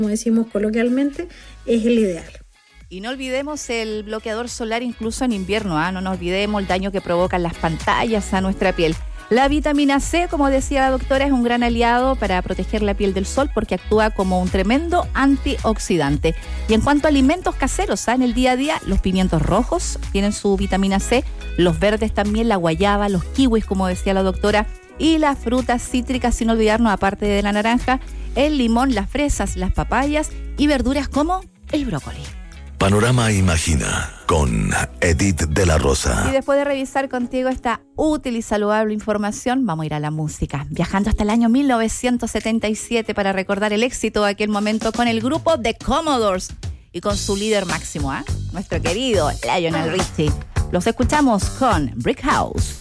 como decimos coloquialmente, es el ideal. Y no olvidemos el bloqueador solar incluso en invierno, no nos olvidemos el daño que provocan las pantallas a nuestra piel. La vitamina C, como decía la doctora, es un gran aliado para proteger la piel del sol porque actúa como un tremendo antioxidante. Y en cuanto a alimentos caseros, en el día a día, los pimientos rojos tienen su vitamina C, los verdes también, la guayaba, los kiwis, como decía la doctora, y las frutas cítricas, sin olvidarnos, aparte de la naranja, el limón, las fresas, las papayas y verduras como el brócoli. Panorama Imagina con Edith de la Rosa. Y después de revisar contigo esta útil y saludable información, vamos a ir a la música, viajando hasta el año 1977 para recordar el éxito de aquel momento con el grupo The Commodores y con su líder máximo, nuestro querido Lionel Richie. Los escuchamos con Brick House.